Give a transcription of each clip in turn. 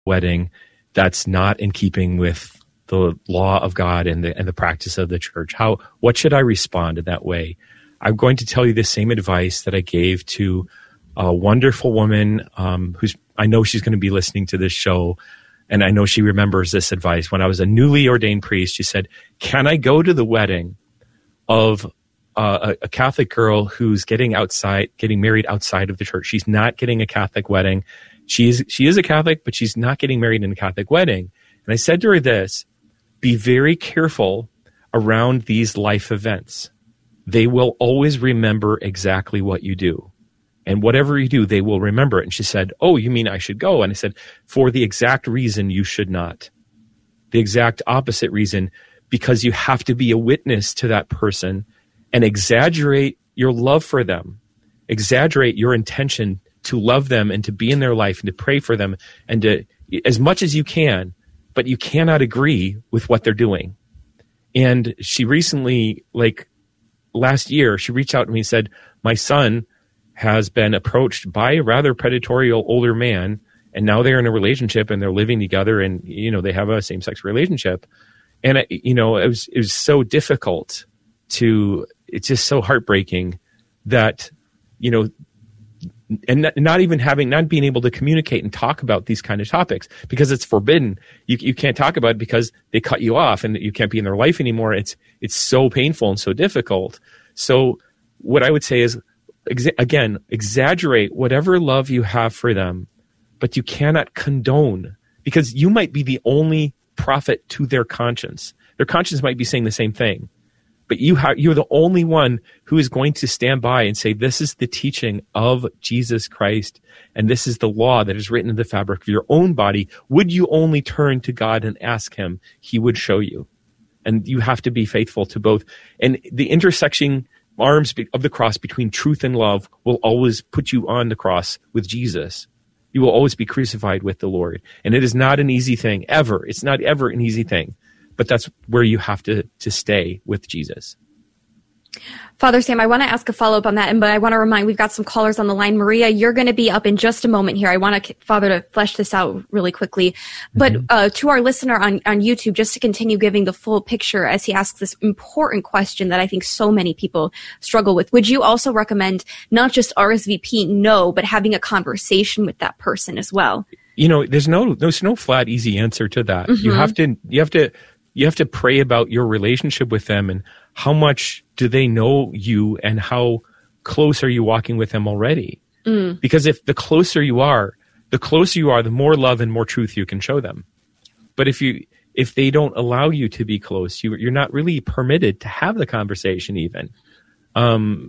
wedding that's not in keeping with the law of God and the practice of the church? What should I respond in that way? I'm going to tell you the same advice that I gave to a wonderful woman I know she's going to be listening to this show, and I know she remembers this advice. When I was a newly ordained priest, she said, "Can I go to the wedding of a Catholic girl who's getting married outside of the church? She's not getting a Catholic wedding. She is a Catholic, but she's not getting married in a Catholic wedding." And I said to her this: be very careful around these life events. They will always remember exactly what you do. And whatever you do, they will remember it. And she said, "Oh, you mean I should go?" And I said, "For the exact reason you should not. The exact opposite reason, because you have to be a witness to that person and exaggerate your love for them. Exaggerate your intention to love them and to be in their life and to pray for them and to, as much as you can, but you cannot agree with what they're doing." And she recently, last year, she reached out to me and said, "My son has been approached by a rather predatory older man, and now they're in a relationship and they're living together, and they have a same-sex relationship." And it was so difficult it's just so heartbreaking that and not being able to communicate and talk about these kind of topics because it's forbidden. You can't talk about it because they cut you off and you can't be in their life anymore. It's so painful and so difficult. So what I would say is, again, exaggerate whatever love you have for them, but you cannot condone, because you might be the only prophet to their conscience. Their conscience might be saying the same thing, but you're the only one who is going to stand by and say, "This is the teaching of Jesus Christ, and this is the law that is written in the fabric of your own body. Would you only turn to God and ask him? He would show you." And you have to be faithful to both. And the intersecting arms of the cross between truth and love will always put you on the cross with Jesus. You will always be crucified with the Lord. And it is not an easy thing, ever. It's not ever an easy thing. But that's where you have to stay with Jesus. Father Sam, I want to ask a follow-up on that, but I want to remind, we've got some callers on the line. Maria, you're going to be up in just a moment here. I want Father to flesh this out really quickly. But to our listener on YouTube, just to continue giving the full picture as he asks this important question that I think so many people struggle with, would you also recommend not just RSVP, no, but having a conversation with that person as well? There's no flat, easy answer to that. You have to pray about your relationship with them and how much do they know you and how close are you walking with them already? Because if the closer you are, the more love and more truth you can show them. But if they don't allow you to be close, you're not really permitted to have the conversation even. And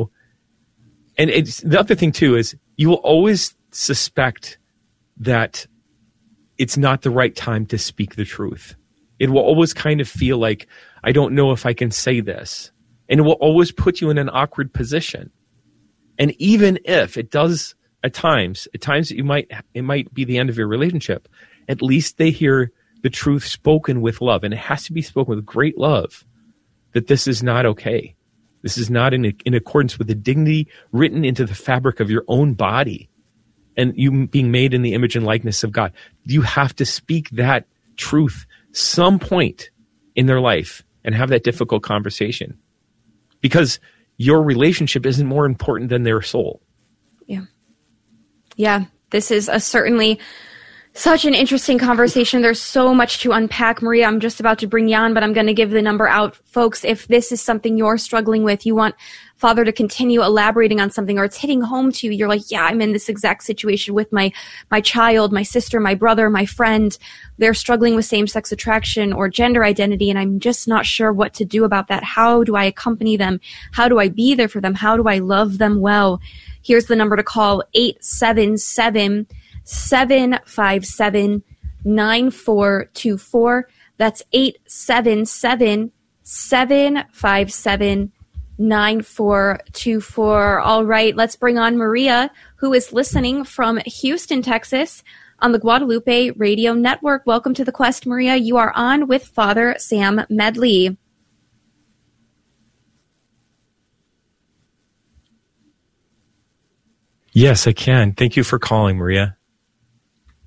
it's, the other thing too is you will always suspect that it's not the right time to speak the truth. It will always kind of feel like, I don't know if I can say this. And it will always put you in an awkward position. And even if it does at times it might be the end of your relationship, at least they hear the truth spoken with love. And it has to be spoken with great love, that this is not okay. This is not in accordance with the dignity written into the fabric of your own body and you being made in the image and likeness of God. You have to speak that truth some point in their life and have that difficult conversation, because your relationship isn't more important than their soul. Yeah. This is certainly such an interesting conversation. There's so much to unpack. Maria, I'm just about to bring you on, but I'm going to give the number out. Folks, if this is something you're struggling with, you want Father to continue elaborating on something, or it's hitting home to you, you're like, yeah, I'm in this exact situation with my child, my sister, my brother, my friend. They're struggling with same-sex attraction or gender identity, and I'm just not sure what to do about that. How do I accompany them? How do I be there for them? How do I love them well? Here's the number to call, 877-757-9424. That's 877-757-9424. All right, let's bring on Maria, who is listening from Houston, Texas, on the Guadalupe Radio Network. Welcome to The Quest, Maria. You are on with Father Sam Medley. Yes, I can. Thank you for calling, Maria.